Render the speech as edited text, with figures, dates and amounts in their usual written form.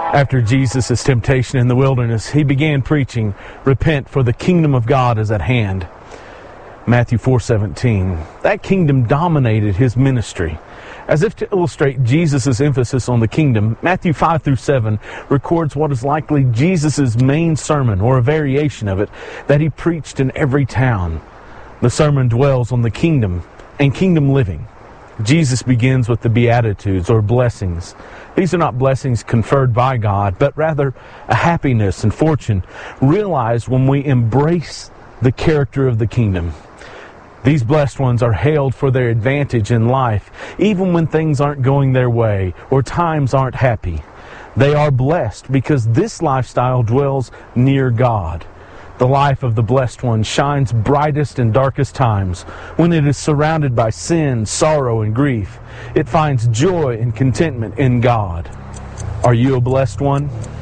After Jesus' temptation in the wilderness, he began preaching, "Repent, for the kingdom of God is at hand." Matthew 4:17. That kingdom dominated his ministry. As if to illustrate Jesus' emphasis on the kingdom, Matthew 5 through 7 records what is likely Jesus' main sermon, or a variation of it, that he preached in every town. The sermon dwells on the kingdom and kingdom living. Jesus begins with the Beatitudes, or blessings. These are not blessings conferred by God, but rather a happiness and fortune realized when we embrace the character of the kingdom. These blessed ones are hailed for their advantage in life, even when things aren't going their way or times aren't happy. They are blessed because this lifestyle dwells near God. The life of the blessed one shines brightest in darkest times, when it is surrounded by sin, sorrow, and grief. It finds joy and contentment in God. Are you a blessed one?